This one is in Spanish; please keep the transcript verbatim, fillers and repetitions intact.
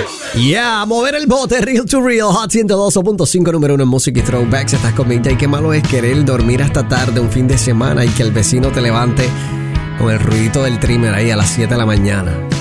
Yeah, mover el bote, Real to Real, Hot ciento dos punto cinco, número uno en Music y Throwbacks. Estás conmigo y qué malo es querer dormir hasta tarde un fin de semana y que el vecino te levante con el ruidito del trimmer ahí a las siete de la mañana.